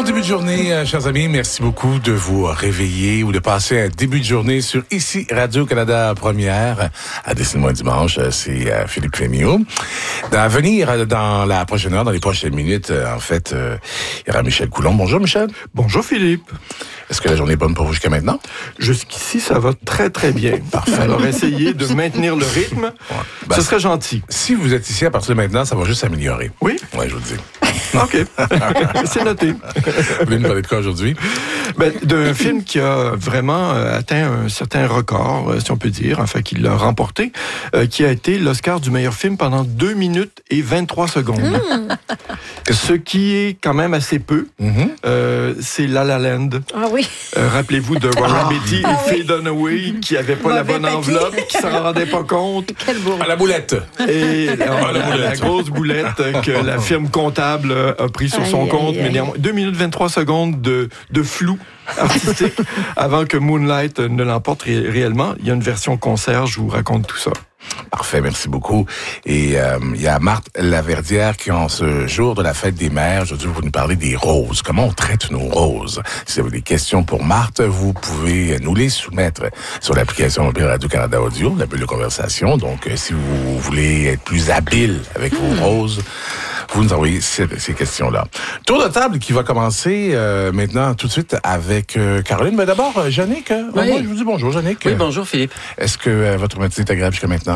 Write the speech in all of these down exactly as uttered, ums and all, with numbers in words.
début de journée, euh, chers amis. Merci beaucoup de vous réveiller ou de passer un début de journée sur ici Radio-Canada Première. À Dessine-moi dimanche, euh, c'est euh, Philippe Fémiot. À venir euh, dans la prochaine heure, dans les prochaines minutes, euh, en fait, euh, il y aura Michel Coulombe. Bonjour Michel. Bonjour Philippe. Est-ce que la journée est bonne pour vous jusqu'à maintenant? Jusqu'ici, ça va très très bien. Parfait. Alors essayez de maintenir le rythme, Ouais. Ben, ce serait gentil. Si vous êtes ici à partir de maintenant, ça va juste s'améliorer. Oui? Oui, je vous le dis. OK. C'est noté. Vous voulez nous parler de quoi aujourd'hui? Ben, d'un film qui a vraiment euh, atteint un certain record, euh, si on peut dire, enfin, qui l'a remporté, euh, qui a été l'Oscar du meilleur film pendant deux minutes et vingt-trois secondes. Mmh. Ce qui est quand même assez peu. Mm-hmm. Euh, c'est La La Land. Ah oui. Euh, rappelez-vous de Warren Beatty Ah et oui. Faye Dunaway, qui n'avaient pas la Mauvais bonne papier. enveloppe, qui s'en rendaient pas compte. Quel beau. À la boulette. Et euh, la la, boulette. la grosse boulette que la firme comptable euh, a pris sur son Aïe, compte, aïe, mais aïe. néanmoins, deux minutes vingt-trois secondes de, de flou artistique avant que Moonlight ne l'emporte ré- réellement. Il y a une version concert, je vous raconte tout ça. Parfait, merci beaucoup. Et euh, il y a Marthe Laverdière qui, en ce jour de la fête des mères, aujourd'hui, vous nous parler des roses. Comment on traite nos roses? Si vous avez des questions pour Marthe, vous pouvez nous les soumettre sur l'application mobile Radio-Canada Audio, la bulle de conversation. Donc, euh, si vous voulez être plus habile avec vos roses, vous nous envoyez ces, ces questions-là. Tour de table qui va commencer euh, maintenant tout de suite avec euh, Caroline. Mais d'abord, euh, Jannick. Euh, Oui. moi, je vous dis bonjour, Jannick. Oui, bonjour Philippe. Est-ce que euh, votre matinée est agréable jusqu'à maintenant?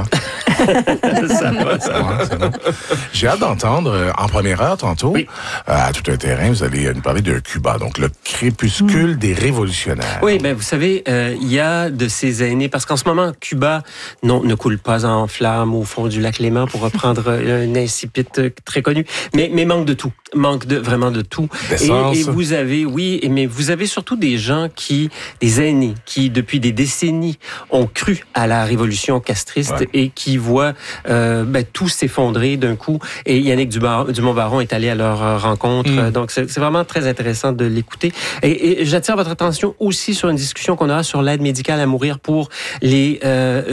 Ça va, ça va. Ouais, c'est bon. J'ai hâte d'entendre, euh, en première heure, tantôt, Oui. euh, à tout un terrain, vous allez euh, nous parler de Cuba, donc le crépuscule des révolutionnaires. Oui, ben vous savez, euh, il y a de ces années, parce qu'en ce moment, Cuba non, ne coule pas en flammes au fond du lac Léman, pour reprendre euh, un incipit euh, très connu, mais, mais manque de tout, manque de vraiment de tout. D'essence. Et, et vous avez, oui, et- mais vous avez surtout des gens qui, des aînés, qui depuis des décennies ont cru à la révolution castriste Ouais. et qui voient euh, ben, tout s'effondrer d'un coup. Et Yannick Dubar- Dumont-Baron est allé à leur euh, rencontre, Mm. euh, donc c'est c'est vraiment très intéressant de l'écouter. Et, et j'attire votre attention aussi sur une discussion qu'on aura sur l'aide médicale à mourir pour les euh,